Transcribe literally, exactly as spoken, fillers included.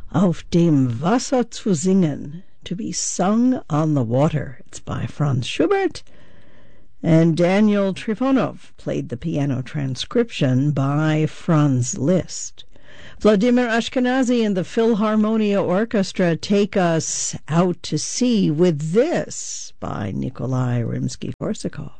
Auf dem Wasser zu singen, to be sung on the water. It's by Franz Schubert, and Daniel Trifonov played the piano transcription by Franz Liszt. Vladimir Ashkenazy and the Philharmonia Orchestra take us out to sea with this by Nikolai Rimsky-Korsakov.